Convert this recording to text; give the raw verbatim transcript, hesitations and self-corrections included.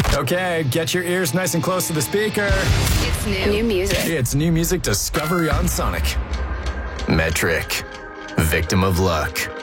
Okay, get your ears nice and close to the speaker. It's new. New music. It's new music discovery on Sonic. Metric. Victim of luck.